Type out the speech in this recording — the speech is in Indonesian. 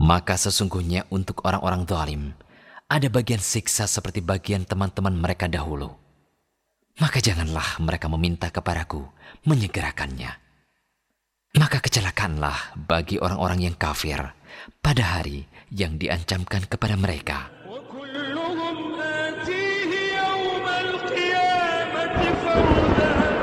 Maka sesungguhnya untuk orang-orang zalim ada bagian siksa seperti bagian teman-teman mereka dahulu. Maka janganlah mereka meminta kepadaku menyegerakannya. Maka kecelakaanlah bagi orang-orang yang kafir pada hari yang diancamkan kepada mereka.